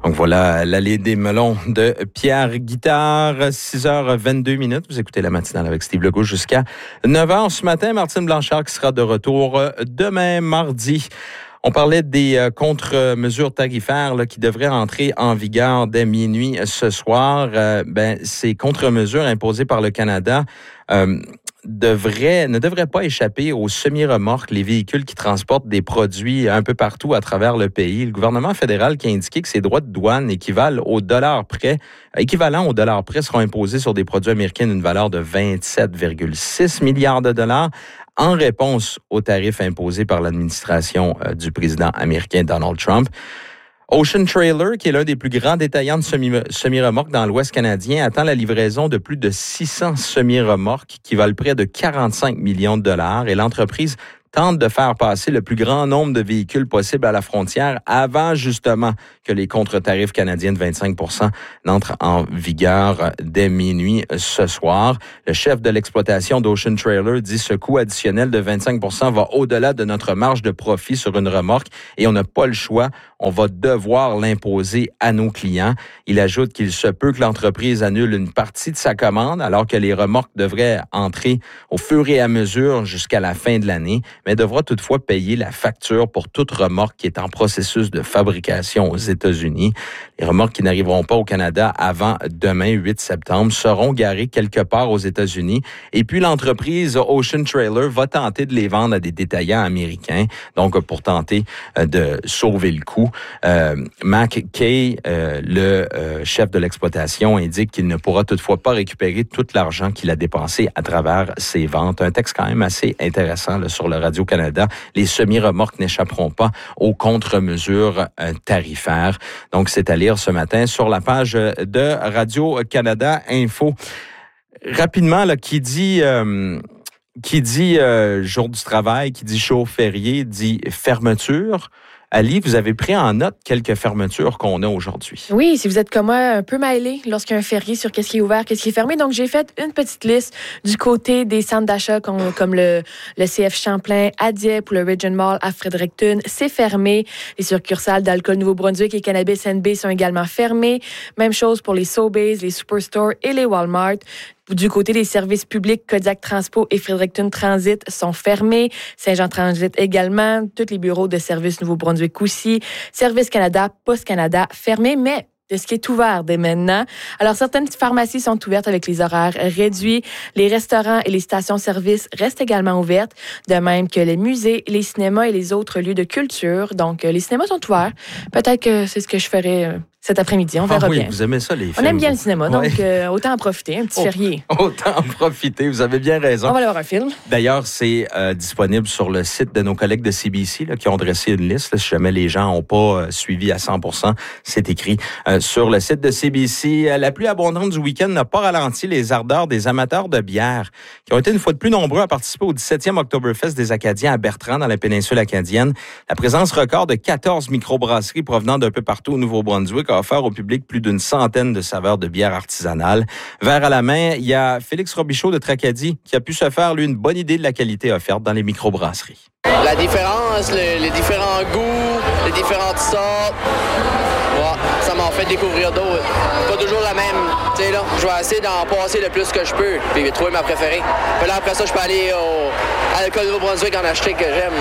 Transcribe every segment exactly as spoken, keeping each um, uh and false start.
Donc voilà, l'allée des melons de Pierre Guittard, six heures vingt-deux minutes. Vous écoutez la matinale avec Steve Legault jusqu'à neuf heures ce matin. Martine Blanchard qui sera de retour demain, mardi. On parlait des euh, contre-mesures tarifaires là, qui devraient entrer en vigueur dès minuit ce soir. Euh, ben, ces contre-mesures imposées par le Canada euh, devraient, ne devraient pas échapper aux semi-remorques, les véhicules qui transportent des produits un peu partout à travers le pays. Le gouvernement fédéral qui a indiqué que ces droits de douane équivalent au dollar près, équivalents au dollar près seront imposés sur des produits américains d'une valeur de vingt-sept virgule six milliards de dollars. En réponse aux tarifs imposés par l'administration euh, du président américain Donald Trump. Ocean Trailer, qui est l'un des plus grands détaillants de semi- semi-remorques dans l'Ouest canadien, attend la livraison de plus de six cents semi-remorques qui valent près de quarante-cinq millions de dollars et l'entreprise tente de faire passer le plus grand nombre de véhicules possible à la frontière avant justement que les contre-tarifs canadiens de vingt-cinq pour cent n'entrent en vigueur dès minuit ce soir. Le chef de l'exploitation d'Ocean Trailer dit ce coût additionnel de vingt-cinq pour cent va au-delà de notre marge de profit sur une remorque et on n'a pas le choix. On va devoir l'imposer à nos clients. Il ajoute qu'il se peut que l'entreprise annule une partie de sa commande alors que les remorques devraient entrer au fur et à mesure jusqu'à la fin de l'année, mais devra toutefois payer la facture pour toute remorque qui est en processus de fabrication aux États-Unis. Les remorques qui n'arriveront pas au Canada avant demain, huit septembre, seront garées quelque part aux États-Unis. Et puis, l'entreprise Ocean Trailer va tenter de les vendre à des détaillants américains, donc pour tenter de sauver le coup. Euh, Mac Kay, euh, le euh, chef de l'exploitation, indique qu'il ne pourra toutefois pas récupérer tout l'argent qu'il a dépensé à travers ses ventes. Un texte quand même assez intéressant là, sur le Radio-Canada. Les semi-remorques n'échapperont pas aux contre-mesures euh, tarifaires. Donc, c'est à lire ce matin sur la page de Radio-Canada Info. Rapidement, là, qui dit... Euh, qui dit euh, jour du travail, qui dit jour férié, dit fermeture. Ali, vous avez pris en note quelques fermetures qu'on a aujourd'hui. Oui, si vous êtes comme moi, un peu mêlé lorsqu'il y a un férié sur qu'est-ce qui est ouvert, qu'est-ce qui est fermé. Donc, j'ai fait une petite liste du côté des centres d'achat comme, comme le, le C F Champlain à Dieppe ou le Regent Mall à Fredericton. C'est fermé. Les succursales d'Alcool Nouveau-Brunswick et Cannabis N B sont également fermées. Même chose pour les Sobeys, les Superstores et les Walmart. Du côté des services publics, Kodiak Transpo et Fredericton Transit sont fermés. Saint-Jean Transit également. Tous les bureaux de Service Nouveau-Brunswick aussi. Service Canada, Post Canada fermés, mais de ce qui est ouvert dès maintenant. Alors, certaines pharmacies sont ouvertes avec les horaires réduits. Les restaurants et les stations-service restent également ouvertes, de même que les musées, les cinémas et les autres lieux de culture. Donc, les cinémas sont ouverts. Peut-être que c'est ce que je ferai cet après-midi. On verra ah oui, bien. Vous aimez ça, les films? On aime bien le cinéma, donc ouais. euh, autant en profiter. Un petit oh, férié. Autant en profiter. Vous avez bien raison. On va aller voir un film. D'ailleurs, c'est euh, disponible sur le site de nos collègues de C B C là, qui ont dressé une liste. Là, si jamais les gens n'ont pas euh, suivi à cent pour cent, c'est écrit euh, sur le site de C B C. Euh, la pluie abondante du week-end n'a pas ralenti les ardeurs des amateurs de bière qui ont été une fois de plus nombreux à participer au dix-septième Oktoberfest des Acadiens à Bertrand, dans la péninsule acadienne. La présence record de quatorze microbrasseries provenant d'un peu partout au Nouveau-Brunswick a offert au public plus d'une centaine de saveurs de bière artisanale. Verre à la main, il y a Félix Robichaud de Tracadie qui a pu se faire, lui, une bonne idée de la qualité offerte dans les microbrasseries. La différence, le, les différents goûts, les différentes sortes, ouais, ça m'a fait découvrir d'autres. Pas toujours la même, tu sais, là. Je vais essayer d'en passer le plus que je peux, puis trouver ma préférée. Puis là, après ça, je peux aller au, à l'Alcool Nouveau-Brunswick en acheter que j'aime.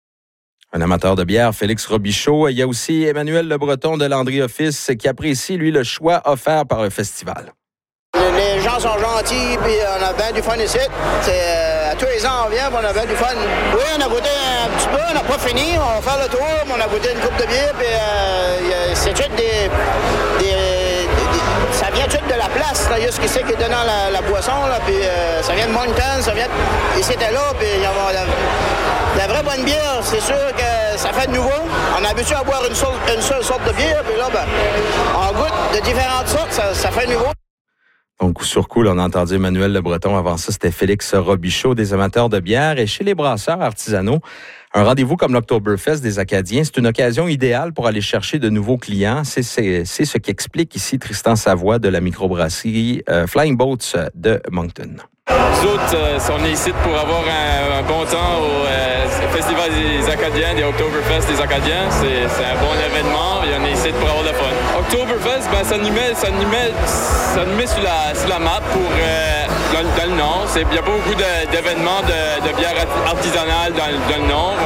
Un amateur de bière, Félix Robichaud. Il y a aussi Emmanuel Le Breton de Landry Office qui apprécie, lui, le choix offert par le festival. Les gens sont gentils, puis on a bien du fun ici. C'est, euh, à tous les ans, on vient, puis on a bien du fun. Oui, on a goûté un petit peu, on n'a pas fini, on va faire le tour, mais on a goûté une coupe de bière, puis euh, c'est tout des, des, des, des... Ça vient tout de la place, là, juste qui c'est qui est donnant la, la boisson, là, puis euh, ça vient de Moncton, ça vient de... Et c'était là, puis il y a la, la vraie bonne bière, c'est sûr que ça fait de nouveau. On est habitué à boire une seule, une seule sorte de bière, puis là, ben, on goûte de différentes sortes, ça, ça fait de nouveau. Donc, coup sur coup, là, on a entendu Emmanuel Le Breton. Avant ça, c'était Félix Robichaud, des amateurs de bière. Et chez les brasseurs artisanaux, un rendez-vous comme l'Oktoberfest des Acadiens, c'est une occasion idéale pour aller chercher de nouveaux clients. C'est, c'est, c'est ce qu'explique ici Tristan Savoie de la microbrasserie euh, Flying Boats de Moncton. Nous autres, euh, on est ici pour avoir un, un bon temps au euh, Festival des Acadiens, des Oktoberfest des Acadiens. C'est, c'est un bon événement et on est ici pour avoir le fun. Oktoberfest, ben, ça, nous met, ça, nous met, ça nous met sur la, sur la map pour, euh, dans, dans le Nord. Il y a beaucoup de, d'événements de, de bière artisanale dans, dans le Nord.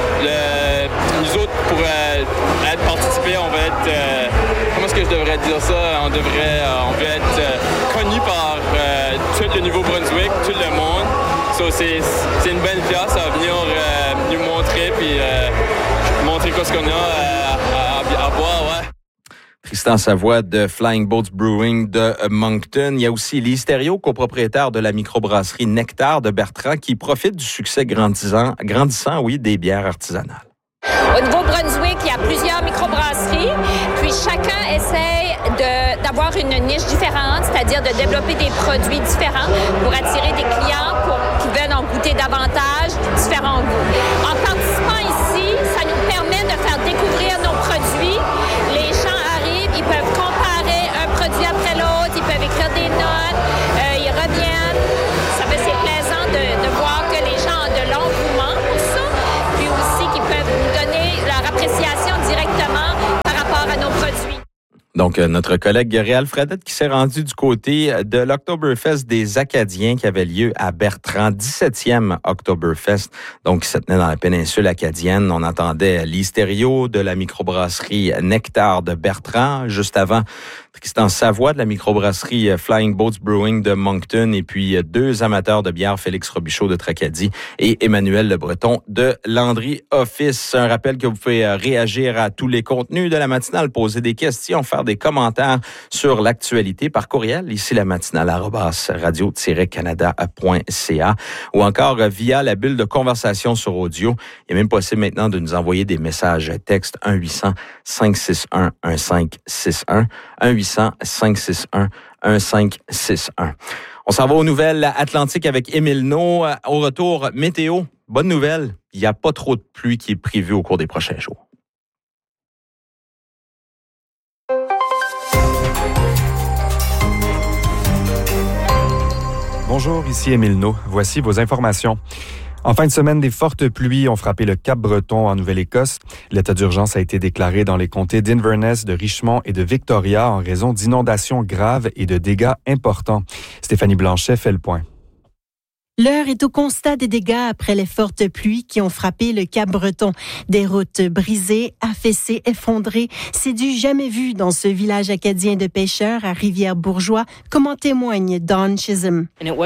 Le, nous autres, pour euh, être participés, on va être... Euh, comment est-ce que je devrais dire ça? On devrait euh, on va être euh, connus par euh, tout le Nouveau-Brunswick, tout le monde. So, c'est, c'est une belle place à venir euh, nous montrer puis euh, montrer ce qu'on a euh, à, à, à boire, ouais. Tristan Savoie de Flying Boats Brewing de Moncton. Il y a aussi Lise Thériault, copropriétaire de la microbrasserie Nectar de Bertrand, qui profite du succès grandissant, grandissant oui, des bières artisanales. Au Nouveau-Brunswick, il y a plusieurs microbrasseries, puis chacun essaie de, d'avoir une niche différente, c'est-à-dire de développer des produits différents pour attirer des clients pour, qui veulent en goûter davantage, différents goûts. En participant ici, ça nous permet de faire découvrir nos produits. Les gens arrivent, ils peuvent comparer un produit après l'autre, ils peuvent écrire des notes, euh, ils reviennent. Ça fait c'est plaisant de, de voir que les gens ont de l'engouement pour ça, puis aussi qu'ils peuvent nous donner leur appréciation directement par rapport à nos produits. Donc, notre collègue Réal Fradette qui s'est rendu du côté de l'Oktoberfest des Acadiens qui avait lieu à Bertrand, dix-septième Oktoberfest, donc qui se tenait dans la péninsule acadienne. On entendait Lise Thériault de la microbrasserie Nectar de Bertrand, juste avant Tristan Savoie de la microbrasserie Flying Boats Brewing de Moncton et puis deux amateurs de bière, Félix Robichaud de Tracadie et Emmanuel Le Breton de Landry Office. Un rappel que vous pouvez réagir à tous les contenus de la matinale, poser des questions, faire des commentaires sur l'actualité par courriel, ici la matinale arobase radio tiret canada point c a ou encore via la bulle de conversation sur audio. Il est même possible maintenant de nous envoyer des messages texte un huit cents cinq six un un cinq six un, un huit cents cinq six un un cinq six un. On s'en va aux nouvelles Atlantiques avec Émile Naud. Au retour, météo, bonne nouvelle, il n'y a pas trop de pluie qui est prévue au cours des prochains jours. Bonjour, ici Émile Naud. Voici vos informations. En fin de semaine, des fortes pluies ont frappé le Cap-Breton en Nouvelle-Écosse. L'état d'urgence a été déclaré dans les comtés d'Inverness, de Richmond et de Victoria en raison d'inondations graves et de dégâts importants. Stéphanie Blanchet fait le point. L'heure est au constat des dégâts après les fortes pluies qui ont frappé le Cap-Breton. Des routes brisées, affaissées, effondrées. C'est du jamais vu dans ce village acadien de pêcheurs à Rivière-Bourgeois, comme en témoigne Dawn Chisholm.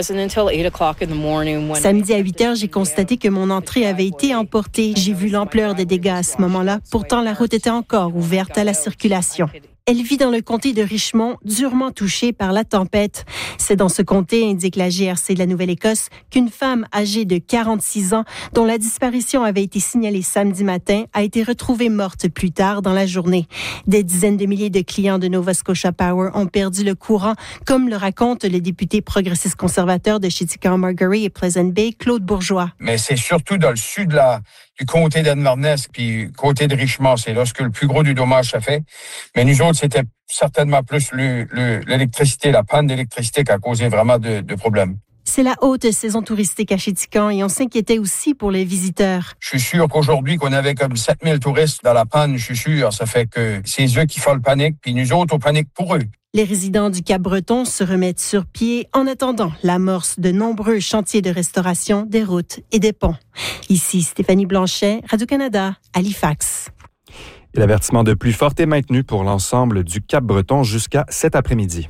Samedi à huit heures, j'ai constaté que mon entrée avait été emportée. J'ai vu l'ampleur des dégâts à ce moment-là. Pourtant, la route était encore ouverte à la circulation. Elle vit dans le comté de Richmond, durement touchée par la tempête. C'est dans ce comté, indique la G R C de la Nouvelle-Écosse, qu'une femme âgée de quarante-six ans, dont la disparition avait été signalée samedi matin, a été retrouvée morte plus tard dans la journée. Des dizaines de milliers de clients de Nova Scotia Power ont perdu le courant, comme le raconte le député progressiste conservateur de Chiticon-Margerie et Pleasant Bay, Claude Bourgeois. Mais c'est surtout dans le sud de la... du comté d'Inverness, puis côté de Richmond, c'est là ce que le plus gros du dommage ça fait. Mais nous autres, c'était certainement plus le, le, l'électricité, la panne d'électricité qui a causé vraiment de, de problèmes. C'est la haute saison touristique à Chiticon et on s'inquiétait aussi pour les visiteurs. Je suis sûr qu'aujourd'hui, qu'on avait comme sept mille touristes dans la panne, je suis sûr, ça fait que c'est eux qui font le panique, puis nous autres, on panique pour eux. Les résidents du Cap-Breton se remettent sur pied en attendant l'amorce de nombreux chantiers de restauration des routes et des ponts. Ici Stéphanie Blanchet, Radio-Canada, Halifax. Et l'avertissement de pluie forte est maintenu pour l'ensemble du Cap-Breton jusqu'à cet après-midi.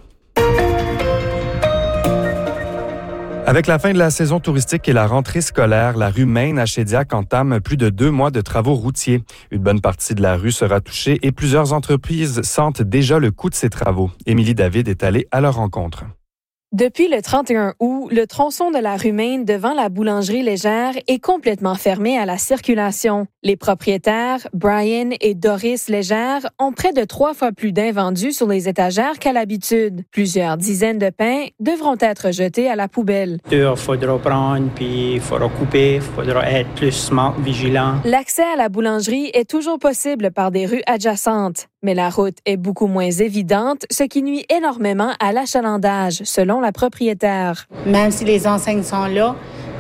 Avec la fin de la saison touristique et la rentrée scolaire, la rue Main à Shediac entame plus de deux mois de travaux routiers. Une bonne partie de la rue sera touchée et plusieurs entreprises sentent déjà le coût de ces travaux. Émilie David est allée à leur rencontre. Depuis le trente et un août, le tronçon de la rue Main devant la boulangerie légère est complètement fermé à la circulation. Les propriétaires, Brian et Doris Légère, ont près de trois fois plus d'invendus sur les étagères qu'à l'habitude. Plusieurs dizaines de pains devront être jetés à la poubelle. Il faudra prendre, puis il faudra couper, il faudra être plus smart, vigilant. L'accès à la boulangerie est toujours possible par des rues adjacentes, mais la route est beaucoup moins évidente, ce qui nuit énormément à l'achalandage, selon la propriétaire. Même si les enseignes sont là,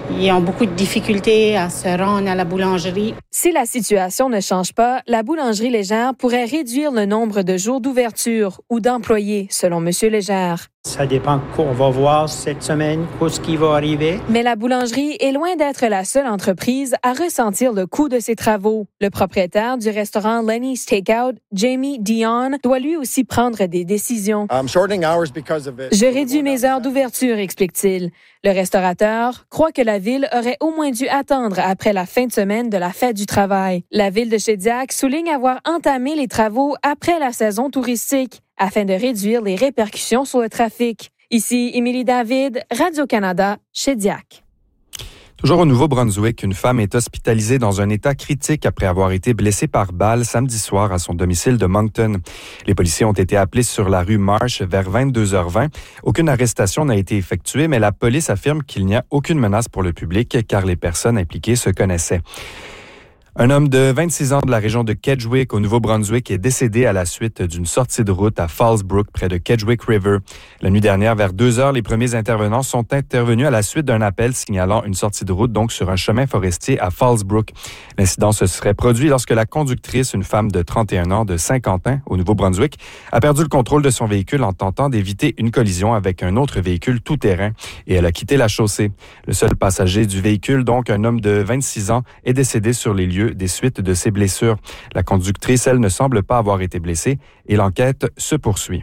Ils ont beaucoup de difficultés à se rendre à la boulangerie. Si la situation ne change pas, la boulangerie Légère pourrait réduire le nombre de jours d'ouverture ou d'employés, selon M. Légère. Ça dépend qu'on va voir cette semaine, ce qui va arriver. Mais la boulangerie est loin d'être la seule entreprise à ressentir le coût de ses travaux. Le propriétaire du restaurant Lenny's Takeout, Jamie Dion, doit lui aussi prendre des décisions. Je réduis mes heures d'ouverture, explique-t-il. Le restaurateur croit que la ville aurait au moins dû attendre après la fin de semaine de la fête du travail. La ville de Shediac souligne avoir entamé les travaux après la saison touristique, afin de réduire les répercussions sur le trafic. Ici, Émilie David, Radio-Canada, Shediac. Toujours au Nouveau-Brunswick, une femme est hospitalisée dans un état critique après avoir été blessée par balle samedi soir à son domicile de Moncton. Les policiers ont été appelés sur la rue Marsh vers vingt-deux heures vingt. Aucune arrestation n'a été effectuée, mais la police affirme qu'il n'y a aucune menace pour le public car les personnes impliquées se connaissaient. Un homme de vingt-six ans de la région de Kedgwick, au Nouveau-Brunswick, est décédé à la suite d'une sortie de route à Fallsbrook, près de Kedgwick River. La nuit dernière, vers deux heures, les premiers intervenants sont intervenus à la suite d'un appel signalant une sortie de route, donc sur un chemin forestier à Fallsbrook. L'incident se serait produit lorsque la conductrice, une femme de trente et un ans de Saint-Quentin, au Nouveau-Brunswick, a perdu le contrôle de son véhicule en tentant d'éviter une collision avec un autre véhicule tout-terrain et elle a quitté la chaussée. Le seul passager du véhicule, donc un homme de vingt-six ans, est décédé sur les lieux des suites de ses blessures. La conductrice, elle, ne semble pas avoir été blessée et l'enquête se poursuit.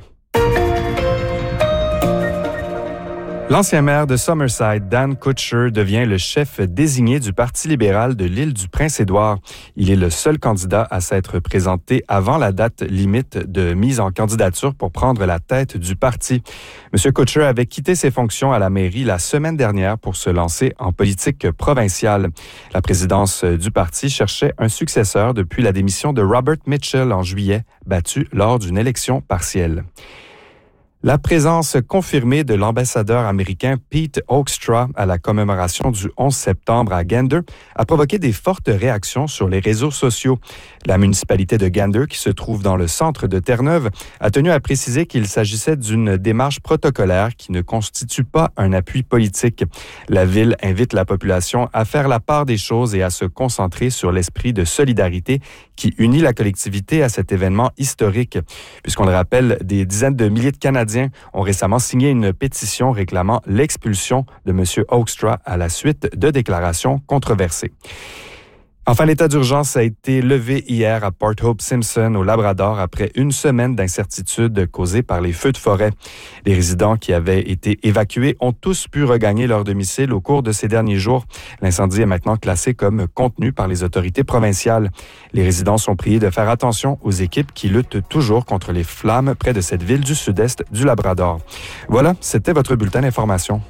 L'ancien maire de Summerside, Dan Kutcher, devient le chef désigné du Parti libéral de l'île du Prince-Édouard. Il est le seul candidat à s'être présenté avant la date limite de mise en candidature pour prendre la tête du parti. M. Kutcher avait quitté ses fonctions à la mairie la semaine dernière pour se lancer en politique provinciale. La présidence du parti cherchait un successeur depuis la démission de Robert Mitchell en juillet, battu lors d'une élection partielle. La présence confirmée de l'ambassadeur américain Pete Hoekstra à la commémoration du onze septembre à Gander a provoqué des fortes réactions sur les réseaux sociaux. La municipalité de Gander, qui se trouve dans le centre de Terre-Neuve, a tenu à préciser qu'il s'agissait d'une démarche protocolaire qui ne constitue pas un appui politique. La ville invite la population à faire la part des choses et à se concentrer sur l'esprit de solidarité qui unit la collectivité à cet événement historique. Puisqu'on le rappelle, des dizaines de milliers de Canadiens ont récemment signé une pétition réclamant l'expulsion de M. Hoekstra à la suite de déclarations controversées. Enfin, l'état d'urgence a été levé hier à Port Hope Simpson, au Labrador, après une semaine d'incertitude causée par les feux de forêt. Les résidents qui avaient été évacués ont tous pu regagner leur domicile au cours de ces derniers jours. L'incendie est maintenant classé comme contenu par les autorités provinciales. Les résidents sont priés de faire attention aux équipes qui luttent toujours contre les flammes près de cette ville du sud-est du Labrador. Voilà, c'était votre bulletin d'information.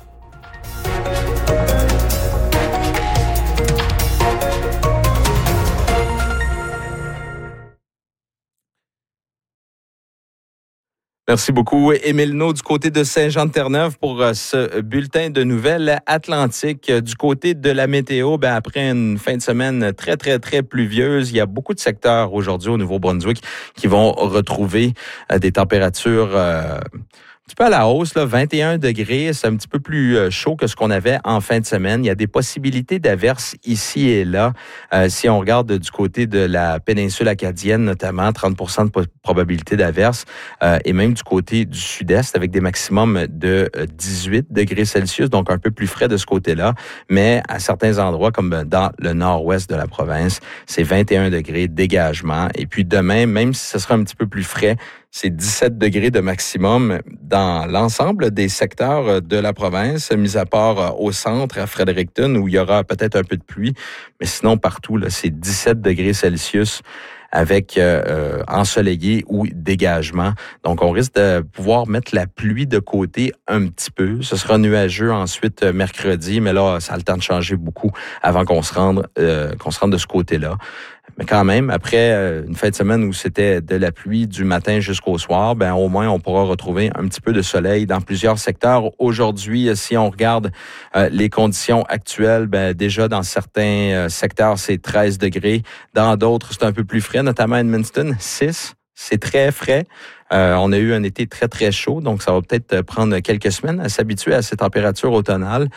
Merci beaucoup, Émile Naud, du côté de Saint-Jean-de-Terre-Neuve pour ce bulletin de nouvelles Atlantique. Du côté de la météo, ben après une fin de semaine très, très, très pluvieuse, il y a beaucoup de secteurs aujourd'hui au Nouveau-Brunswick qui vont retrouver des températures euh, un petit peu à la hausse, là, vingt et un degrés, c'est un petit peu plus chaud que ce qu'on avait en fin de semaine. Il y a des possibilités d'averses ici et là. Euh, si on regarde du côté de la péninsule acadienne, notamment, trente pour cent de probabilité d'averses, euh, et même du côté du sud-est, avec des maximums de dix-huit degrés Celsius, donc un peu plus frais de ce côté-là. Mais à certains endroits, comme dans le nord-ouest de la province, c'est vingt et un degrés dégagement. Et puis demain, même si ce sera un petit peu plus frais, c'est dix-sept degrés de maximum dans l'ensemble des secteurs de la province, mis à part au centre, à Fredericton, où il y aura peut-être un peu de pluie. Mais sinon, partout, là, c'est dix-sept degrés Celsius avec euh, ensoleillé ou dégagement. Donc, on risque de pouvoir mettre la pluie de côté un petit peu. Ce sera nuageux ensuite mercredi, mais là, ça a le temps de changer beaucoup avant qu'on se rende, euh, qu'on se rende de ce côté-là. Mais quand même, après une fin de semaine où c'était de la pluie du matin jusqu'au soir, ben au moins on pourra retrouver un petit peu de soleil dans plusieurs secteurs. Aujourd'hui, si on regarde euh, les conditions actuelles, ben déjà dans certains euh, secteurs, c'est treize degrés. Dans d'autres, c'est un peu plus frais, notamment à Edmundston, six. C'est très frais. Euh, on a eu un été très, très chaud, donc ça va peut-être prendre quelques semaines à s'habituer à ces températures automnales.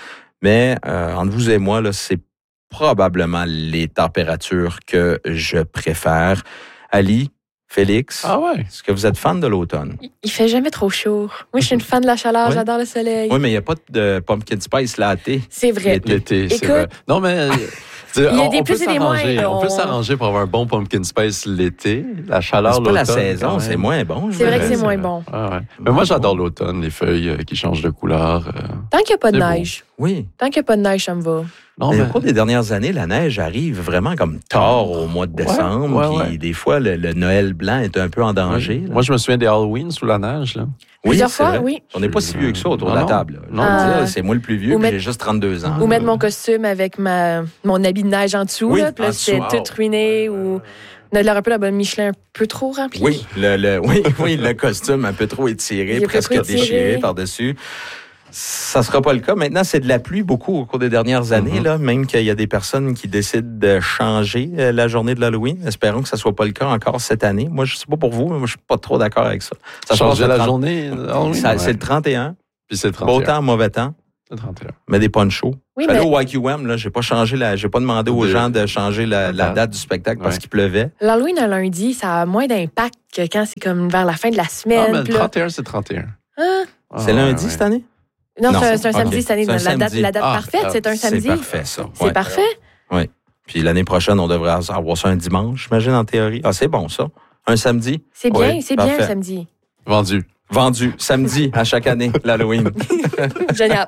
Mais euh, entre vous et moi, là, c'est probablement les températures que je préfère. Ali, Félix, ah ouais. est-ce que vous êtes fan de l'automne? Il fait jamais trop chaud. Moi, je suis une fan de la chaleur, oui. J'adore le soleil. Oui, mais il n'y a pas de pumpkin spice latte. C'est vrai. L'été, c'est vrai. Non, mais... Il y a on, des on plus peut et des moins. On peut s'arranger pour avoir un bon pumpkin spice l'été. La chaleur, c'est pas l'automne. la saison, c'est moins bon. C'est vrai que c'est moins bon. Ah ouais. Mais moi, j'adore l'automne, les feuilles euh, qui changent de couleur. Euh, Tant qu'il n'y a pas de neige. Beau. Oui. Tant qu'il n'y a pas de neige, ça me va. Non, mais... Au cours des dernières années, la neige arrive vraiment comme tard au mois de décembre. Ouais, ouais, puis ouais. des fois, le, le Noël blanc est un peu en danger. Ouais. Moi, je me souviens des Halloween sous la neige. Là. Oui, Plusieurs c'est fois, vrai. oui. On n'est pas si vieux que ça autour non, de la table. Non, ah. non. C'est moi le plus vieux, puis mettre... j'ai juste trente-deux ans. Ou mettre mon costume avec ma... mon habit de neige en dessous. Oui, là, puis là, c'est wow. tout ruiné. Ou... On a l'air un peu la bonne Michelin un peu trop remplie. Oui, le, le, oui, oui, le costume un peu trop étiré, presque étiré. déchiré par-dessus. Ça ne sera pas le cas. Maintenant, c'est de la pluie beaucoup au cours des dernières années, mm-hmm. là, même qu'il y a des personnes qui décident de changer la journée de l'Halloween. Espérons que ça ne soit pas le cas encore cette année. Moi, je ne sais pas pour vous, mais moi, je ne suis pas trop d'accord avec ça. Ça changer la trente... journée? Oh, oui, ça, ouais. C'est le trente et un. Puis c'est le trente et un. Beau temps, mauvais temps. Le trente et un. Mais des ponchos. Oui, mais... mais... au Y Q M, là, j'ai pas changé la, j'ai pas demandé aux de... gens de changer la, la date du spectacle parce ouais. qu'il pleuvait. L'Halloween un lundi, ça a moins d'impact que quand c'est comme vers la fin de la semaine. Ah, mais le trente et un, c'est trente et un. Ah. C'est ah, lundi ouais. cette année? Non, non, c'est, c'est un samedi okay. cette année. La samedi. date, la date ah, parfaite, ah, c'est un samedi. C'est parfait, ça. C'est ouais. parfait? Oui. Puis l'année prochaine, on devrait avoir ça un dimanche, j'imagine, en théorie. Ah, c'est bon, ça. Un samedi. C'est bien, oui, c'est parfait. bien un samedi. Vendu. Vendu. Samedi, à chaque année, l'Halloween. Génial.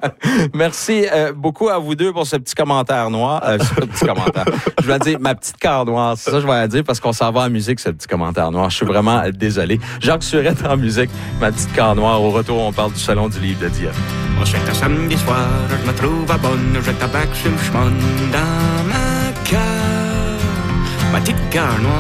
Merci euh, beaucoup à vous deux pour ce petit commentaire noir. Euh, ce petit commentaire. Je vais dire ma petite carte noire. C'est ça que je vais dire parce qu'on s'en va en musique, ce petit commentaire noir. Je suis vraiment désolé. Jacques Surette en musique, ma petite carte noire. Au retour, on parle du Salon du livre de Dieppe. On se fait un samedi soir, je me trouve à bonne, je tabac sur le chemin dans ma carte. Ma petite carte noire.